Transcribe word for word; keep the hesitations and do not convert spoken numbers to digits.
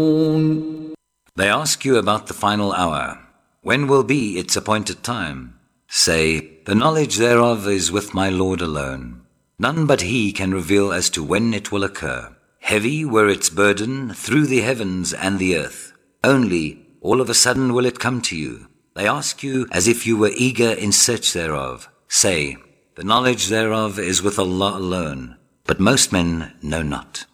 They ask you about the final hour. When will be its appointed time? Say, the knowledge thereof is with my Lord alone. None but He can reveal as to when it will occur. Heavy were its burden through the heavens and the earth. Only, all of a sudden will it come to you. They ask you as if you were eager in search thereof. Say, the knowledge thereof is with Allah alone, but most men know not.